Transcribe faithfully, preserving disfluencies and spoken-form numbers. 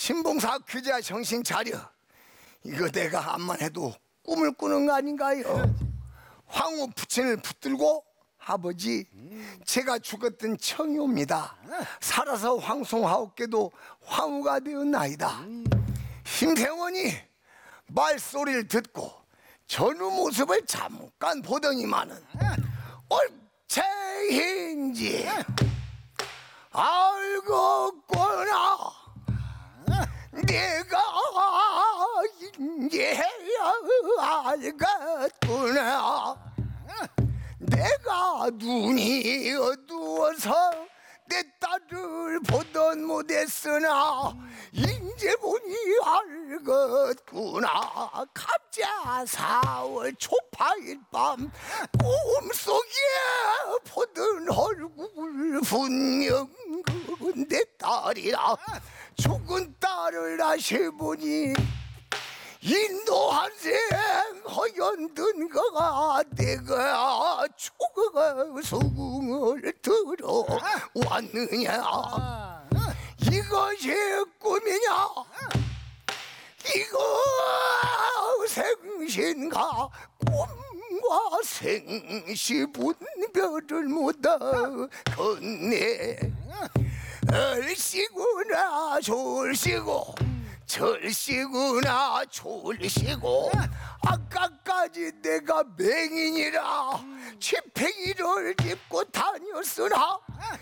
신봉사 그제야 정신 차려. 이거 내가 암만 해도 꿈을 꾸는 거 아닌가요? 황후 부친을 붙들고 아버지 제가 죽었던 청이옵니다. 살아서 황송하옵게도 황후가 되었나이다. 심생원이 말소리를 듣고 전후 모습을 잠깐 보더니만은 옳체인지 알겠구나. 내가 이제 알겠구나. 내가 눈이 어두워서 내 딸을 보던 못했으나 이제 보니 알겠구나. 갑자 사월 초파일 밤 꿈속에 보던 얼굴 분명 내 딸이라. 죽은 딸을 다시 보니 인도한생 허연든 거가 내가 죽어서궁을 들어 왔느냐. 이것이 꿈이냐 이거 생신가. 꿈과 생시 분별을 못하겠네. 얼씨구나 졸씨고 절씨구나 졸씨고. 아까까지 내가 맹인이라 지팽이를 입고 다녔으나